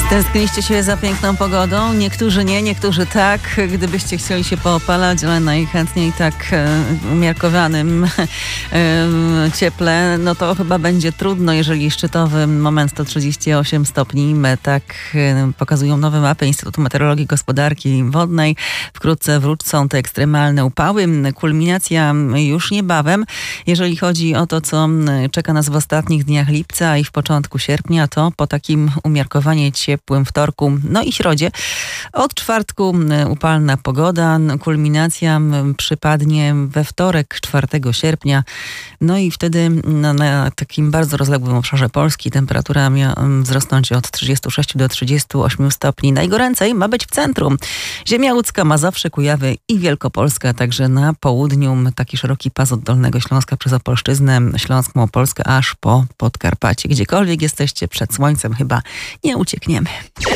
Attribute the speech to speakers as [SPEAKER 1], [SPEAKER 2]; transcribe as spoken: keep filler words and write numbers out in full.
[SPEAKER 1] Tęskniliście się za piękną pogodą? Niektórzy nie, niektórzy tak. Gdybyście chcieli się poopalać, ale najchętniej tak e, umiarkowanym e, cieple, no to chyba będzie trudno, jeżeli szczytowy moment to trzydzieści osiem stopni. Tak e, pokazują nowe mapy Instytutu Meteorologii i Gospodarki Wodnej. Wkrótce wrócą te ekstremalne upały. Kulminacja już niebawem. Jeżeli chodzi o to, co czeka nas w ostatnich dniach lipca i w początku sierpnia, to po takim umiarkowanie ciepłym wtorku, no i środzie. Od czwartku upalna pogoda. Kulminacja przypadnie we wtorek, czwartego sierpnia. No i wtedy na, na takim bardzo rozległym obszarze Polski temperatura ma wzrosnąć od trzydziestu sześciu do trzydziestu ośmiu stopni. Najgoręcej ma być w centrum. Ziemia łódzka, Mazowsze, Kujawy i Wielkopolska, także na południu taki szeroki pas od Dolnego Śląska przez Opolszczyznę, Śląsk, Małopolskę, aż po Podkarpacie. Gdziekolwiek jesteście, przed słońcem chyba nie uciekniemy.